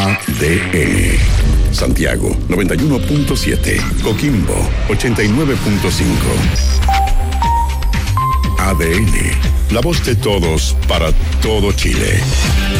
ADN. Santiago 91.7. Coquimbo 89.5. ADN. La voz de todos para todo Chile.